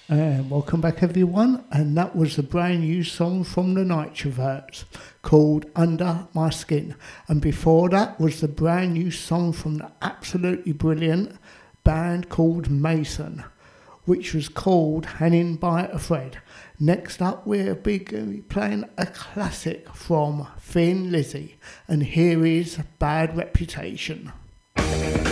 And welcome back everyone, and that was the brand new song from the Nitroverts called Under My Skin, and before that was the brand new song from the absolutely brilliant band called Mason, which was called Hanging by a Thread. Next up we're going to be playing a classic from Thin Lizzy, and here is Bad Reputation.